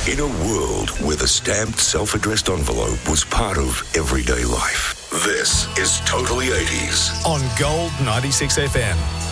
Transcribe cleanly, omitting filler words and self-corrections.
In a world where the stamped self-addressed envelope was part of everyday life, this is Totally 80s on Gold 96 FM.